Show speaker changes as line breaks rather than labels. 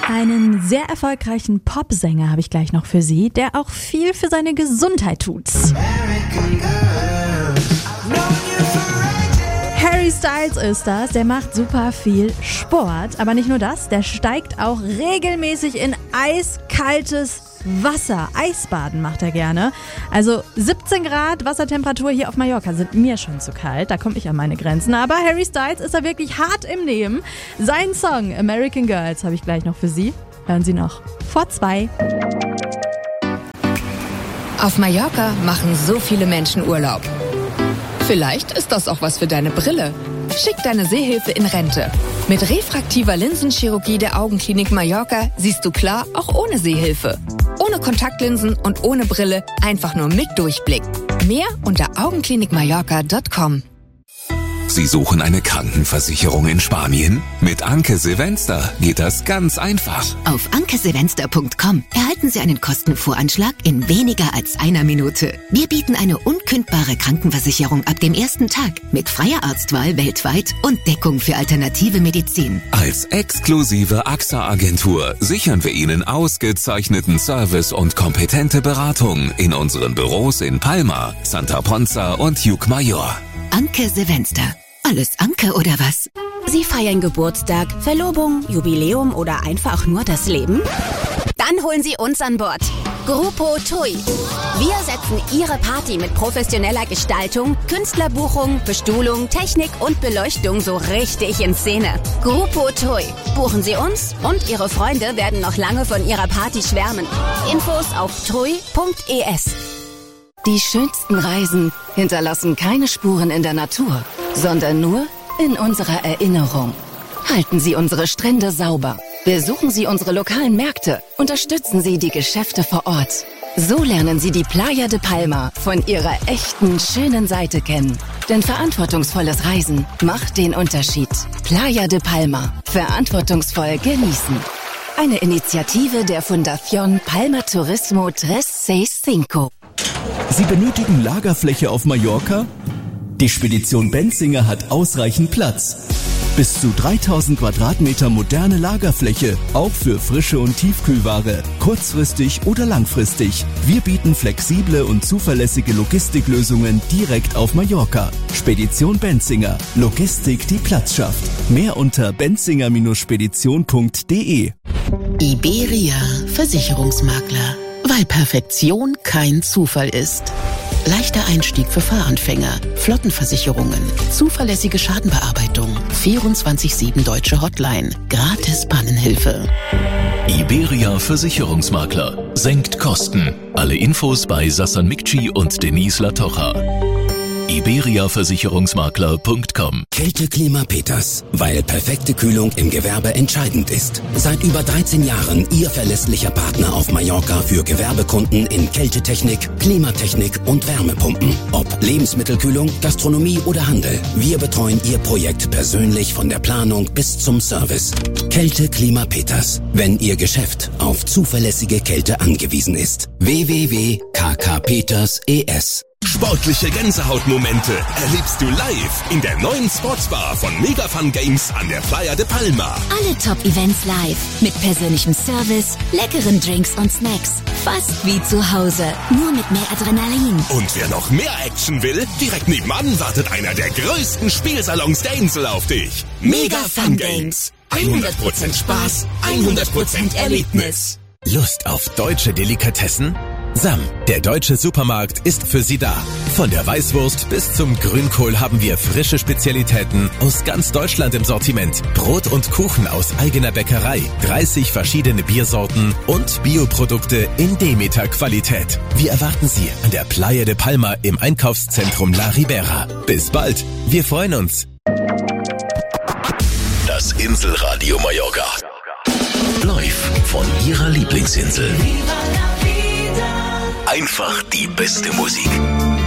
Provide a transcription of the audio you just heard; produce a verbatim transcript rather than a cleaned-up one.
Einen sehr erfolgreichen Popsänger habe ich gleich noch für Sie, der auch viel für seine Gesundheit tut. Harry Styles ist das, der macht super viel Sport, aber nicht nur das, der steigt auch regelmäßig in eiskaltes Wasser. Eisbaden macht er gerne. Also siebzehn Grad Wassertemperatur hier auf Mallorca sind mir schon zu kalt, da komme ich an meine Grenzen, aber Harry Styles ist da wirklich hart im Nehmen. Sein Song American Girls habe ich gleich noch für Sie. Hören Sie noch vor zwei.
Auf Mallorca machen so viele Menschen Urlaub. Vielleicht ist das auch was für deine Brille. Schick deine Sehhilfe in Rente. Mit refraktiver Linsenchirurgie der Augenklinik Mallorca siehst du klar, auch ohne Sehhilfe. Ohne Kontaktlinsen und ohne Brille, einfach nur mit Durchblick. Mehr unter augenklinikmallorca punkt com.
Sie suchen eine Krankenversicherung in Spanien? Mit Anke Silvester geht das ganz einfach.
Auf anke silvester punkt com erhalten Sie einen Kostenvoranschlag in weniger als einer Minute. Wir bieten eine unkündbare Krankenversicherung ab dem ersten Tag mit freier Arztwahl weltweit und Deckung für alternative Medizin.
Als exklusive A X A-Agentur sichern wir Ihnen ausgezeichneten Service und kompetente Beratung in unseren Büros in Palma, Santa Ponza und Ucmayor.
Anke Silvester. Alles Anke oder was?
Sie feiern Geburtstag, Verlobung, Jubiläum oder einfach nur das Leben? Dann holen Sie uns an Bord. Grupo Tui. Wir setzen Ihre Party mit professioneller Gestaltung, Künstlerbuchung, Bestuhlung, Technik und Beleuchtung so richtig in Szene. Grupo Tui. Buchen Sie uns und Ihre Freunde werden noch lange von Ihrer Party schwärmen. Infos auf tui punkt es.
Die schönsten Reisen hinterlassen keine Spuren in der Natur, sondern nur in unserer Erinnerung. Halten Sie unsere Strände sauber. Besuchen Sie unsere lokalen Märkte. Unterstützen Sie die Geschäfte vor Ort. So lernen Sie die Playa de Palma von ihrer echten, schönen Seite kennen. Denn verantwortungsvolles Reisen macht den Unterschied. Playa de Palma. Verantwortungsvoll genießen. Eine Initiative der Fundación Palma Turismo dreihundertfünfundsechzig.
Sie benötigen Lagerfläche auf Mallorca? Die Spedition Benzinger hat ausreichend Platz. Bis zu dreitausend Quadratmeter moderne Lagerfläche, auch für frische und Tiefkühlware, kurzfristig oder langfristig. Wir bieten flexible und zuverlässige Logistiklösungen direkt auf Mallorca. Spedition Benzinger. Logistik, die Platz schafft. Mehr unter benzinger Spedition punkt de.
Iberia Versicherungsmakler. Weil Perfektion kein Zufall ist. Leichter Einstieg für Fahranfänger, Flottenversicherungen, zuverlässige Schadenbearbeitung, vierundzwanzig sieben deutsche Hotline, gratis Pannenhilfe.
Iberia Versicherungsmakler. Senkt Kosten. Alle Infos bei Sassan Mikci und Denise Latocha. iberia versicherungsmakler punkt com.
Kälteklima Peters, weil perfekte Kühlung im Gewerbe entscheidend ist. Seit über dreizehn Jahren Ihr verlässlicher Partner auf Mallorca für Gewerbekunden in Kältetechnik, Klimatechnik und Wärmepumpen. Ob Lebensmittelkühlung, Gastronomie oder Handel. Wir betreuen Ihr Projekt persönlich von der Planung bis zum Service. Kälteklima Peters, wenn Ihr Geschäft auf zuverlässige Kälte angewiesen ist. w w w punkt k k peters punkt e s.
Sportliche Gänsehautmomente erlebst du live in der neuen Sportsbar von Mega Fun Games an der Playa de Palma.
Alle Top-Events live. Mit persönlichem Service, leckeren Drinks und Snacks. Fast wie zu Hause, nur mit mehr Adrenalin.
Und wer noch mehr Action will, direkt nebenan wartet einer der größten Spielsalons der Insel auf dich. Mega Fun Games. hundert Prozent Spaß, hundert Prozent Erlebnis.
Lust auf deutsche Delikatessen? Sam, der deutsche Supermarkt, ist für Sie da. Von der Weißwurst bis zum Grünkohl haben wir frische Spezialitäten aus ganz Deutschland im Sortiment. Brot und Kuchen aus eigener Bäckerei, dreißig verschiedene Biersorten und Bioprodukte in Demeter-Qualität. Wir erwarten Sie an der Playa de Palma im Einkaufszentrum La Ribera. Bis bald, wir freuen uns.
Das Inselradio Mallorca. Live von Ihrer Lieblingsinsel. Einfach die beste Musik.